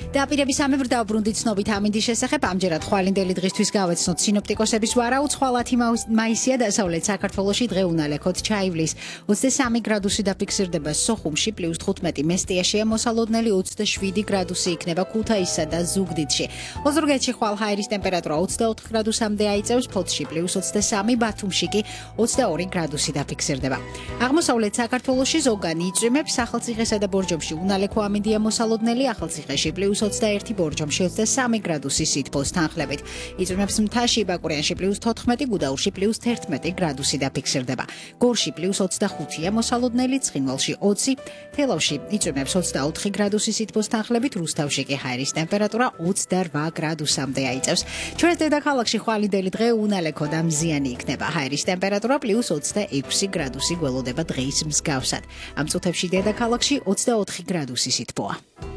დაპირების ამებრ დავბრუნდით ცნობით ამინდის შესახებ. ამჯერად ხვალინდელი დღისთვის გავეცნოთ სინოპტიკოსების ვარაუდს. 10 მაისია დასავლეთ საქართველოში დღე უნალექოთ ჩაივლის 23 გრადუსი დაფიქსირდება სოხუმში +15 მესტიაში მოსალოდნელი 27 გრადუსი იქნება ქუთაისსა და ზუგდიდში. ოზურგეთში ხვალ ჰაერის ტემპერატურა 24 გრადუსამდე აიწევს, ფოთში +23, ბათუმში კი 22 გრადუსი დაფიქსირდება. აღმოსავლეთ საქართველოში ზოგან იწვიმებს, ახალციხესა და ბორჯომში უნალექო ამინდია მოსალოდნელი, ახალციხეში +21, ბორჯომში 23 გრადუსი სითბოს თანხლებით. იწვიმებს მთაში, ბაკურიანში +14, გუდაურში +11 გრადუსი დაფიქსირდება. გორში +25-ია მოსალოდნელი, ცხინვალში 20, თელავში იწვიმებს 24 გრადუსი სითბოს თანხლებით, რუსთავში კი ჰაერის ტემპერატურა 28 გრადუსამდე აიწევს. ჩვენს დედაქალაქში ხვალინდელი დღე უნალექო და მზიანი იქნება. ჰაერის ტემპერატურა +26 გრადუსი გველოდება დღის მსგავსად. ამ წუთებში დედაქალაქში 24 გრადუსი სითბოა.